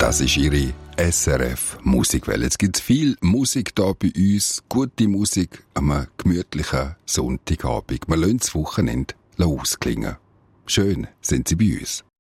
Das ist Ihre SRF Musikwelle. Jetzt gibt es viel Musik hier bei uns, gute Musik am gemütlichen Sonntagabend. Wir lassen das Wochenende ausklingen. Schön sind Sie bei uns.